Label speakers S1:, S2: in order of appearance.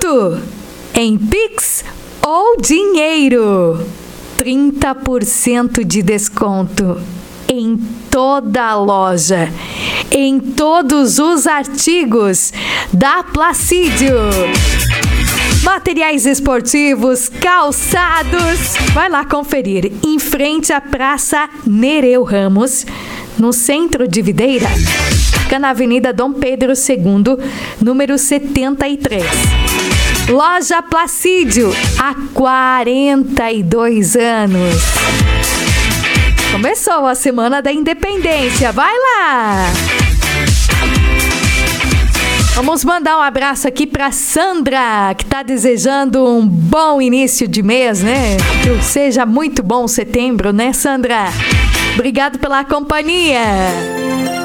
S1: desconto em Pix ou dinheiro. 30% de desconto em toda a loja, em todos os artigos da Placídio. Materiais esportivos, calçados. Vai lá conferir. Em frente à Praça Nereu Ramos, no centro de Videira. Fica na Avenida Dom Pedro II, número 73. Loja Placídio, há 42 anos. Começou a Semana da Independência. Vai lá! Vamos mandar um abraço aqui para Sandra, que está desejando um bom início de mês, né? Que seja muito bom setembro, né, Sandra? Obrigado pela companhia.